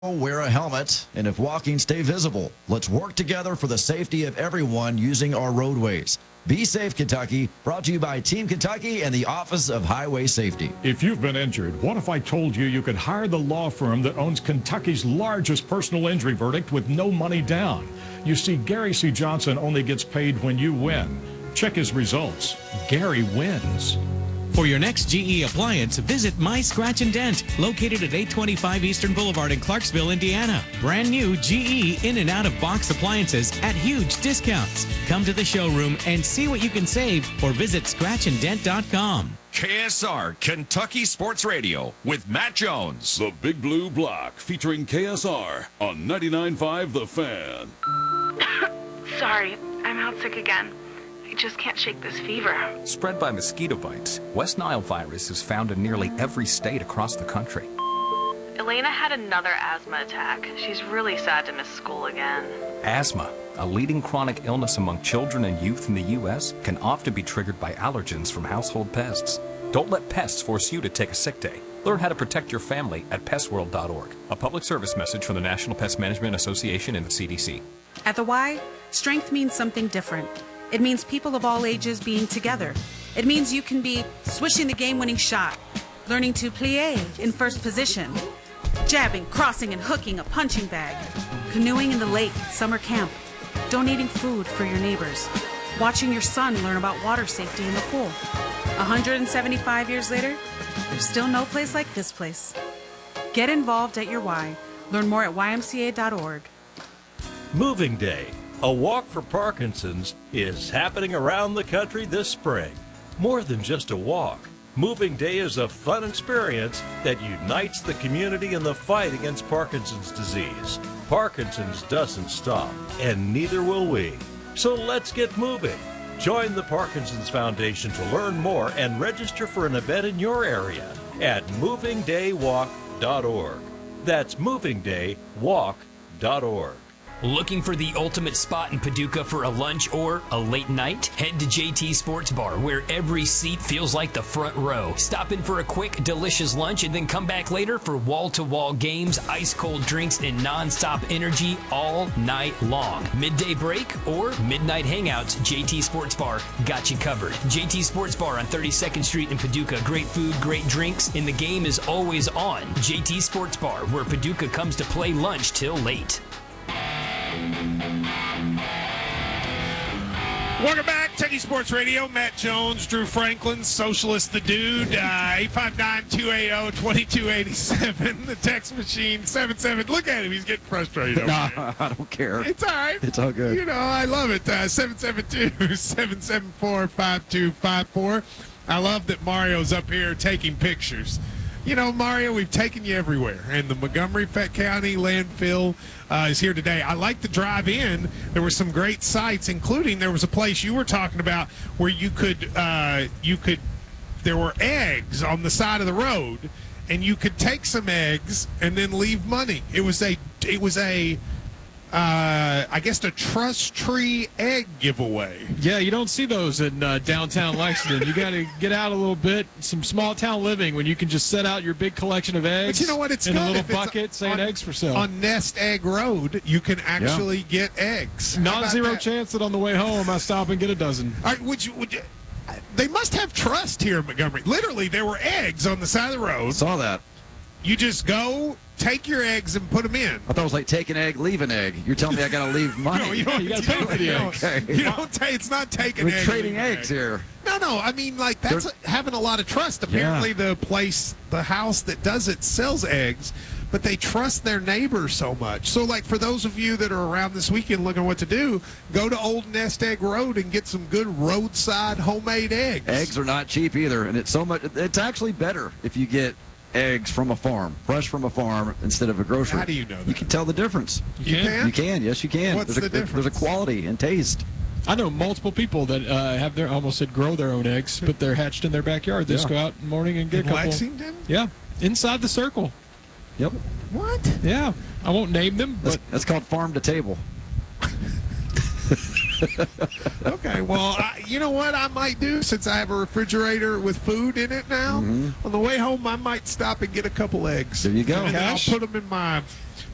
Wear a helmet, and if walking, stay visible. Let's work together for the safety of everyone using our roadways. Be Safe Kentucky, brought to you by Team Kentucky and the Office of Highway Safety. If you've been injured, what if I told you you could hire the law firm that owns Kentucky's largest personal injury verdict with no money down? You see, Gary C. Johnson only gets paid when you win. Check his results. Gary wins. For your next GE appliance, visit My Scratch and Dent, located at 825 Eastern Boulevard in Clarksville, Indiana. Brand new GE in and out of box appliances at huge discounts. Come to the showroom and see what you can save or visit scratchanddent.com. KSR, Kentucky Sports Radio, with Matt Jones. The Big Blue Block, featuring KSR on 99.5 The Fan. Sorry, I'm out sick again. I just can't shake this fever. Spread by mosquito bites, West Nile virus is found in nearly every state across the country. Elena had another asthma attack. She's really sad to miss school again. Asthma, a leading chronic illness among children and youth in the U.S., can often be triggered by allergens from household pests. Don't let pests force you to take a sick day. Learn how to protect your family at pestworld.org. A public service message from the National Pest Management Association and the CDC. At the Y, strength means something different. It means people of all ages being together. It means you can be swishing the game-winning shot, learning to plie in first position, jabbing, crossing, and hooking a punching bag, canoeing in the lake at summer camp, donating food for your neighbors, watching your son learn about water safety in the pool. 175 years later, there's still no place like this place. Get involved at your Y. Learn more at ymca.org. Moving Day, a walk for Parkinson's, is happening around the country this spring. More than just a walk, Moving Day is a fun experience that unites the community in the fight against Parkinson's disease. Parkinson's doesn't stop, and neither will we. So let's get moving. Join the Parkinson's Foundation to learn more and register for an event in your area at movingdaywalk.org. That's movingdaywalk.org. Looking for the ultimate spot in Paducah for a lunch or a late night? Head to JT Sports Bar, where every seat feels like the front row. Stop in for a quick, delicious lunch and then come back later for wall-to-wall games, ice-cold drinks, and non-stop energy all night long. Midday break or midnight hangouts, JT Sports Bar got you covered. JT Sports Bar on 32nd Street in Paducah. Great food, great drinks, and the game is always on. JT Sports Bar, where Paducah comes to play lunch till late. Welcome back, Kentucky Sports Radio. Matt Jones, Drew Franklin, Socialist the Dude, 859-280-2287. The text machine, 77. Look at him, he's getting frustrated over No, I don't care. It's all right. It's all good. You know, I love it. 772-774-5254. I love that Mario's up here taking pictures. You know, Mario, we've taken you everywhere, and the Montgomery County landfill is here today. I like the drive in. There were some great sights, including there was a place you were talking about where you could there were eggs on the side of the road, and you could take some eggs and then leave money. It was a I guess a trust tree egg giveaway. Yeah, you don't see those in downtown Lexington. You got to get out a little bit. Some small town living when you can just set out your big collection of eggs. But you know what? It's in good a little if it's bucket saying eggs for sale. On Nest Egg Road, you can actually get eggs. Non-zero chance that on the way home I stop and get a dozen. All right, would you? They must have trust here in Montgomery. Literally, there were eggs on the side of the road. Saw that. You just go, take your eggs, and put them in. I thought it was like take an egg, leave an egg. You're telling me I got to leave money. No, you don't. You got to pay for the eggs. Okay. You don't take. It's not taking. We're trading eggs here. No. I mean, like that's having a lot of trust. Apparently, the house that does it sells eggs, but they trust their neighbors so much. So, like for those of you that are around this weekend looking what to do, go to Old Nest Egg Road and get some good roadside homemade eggs. Eggs are not cheap either, and it's so much. It's actually better if you get eggs from a farm, fresh from a farm, instead of a grocery. How do you know that? You can tell the difference. You can? You can, yes, you can. What's the difference? There's a quality and taste. I know multiple people that have their, almost said grow their own eggs, but they're hatched in their backyard. They just go out in the morning and get a couple. Lexington? Yeah, inside the circle. Yep. What? Yeah, I won't name them, but that's called farm to table. Okay, well, you know what I might do since I have a refrigerator with food in it now? On the way home, I might stop and get a couple eggs. There you go. And then I'll put them in my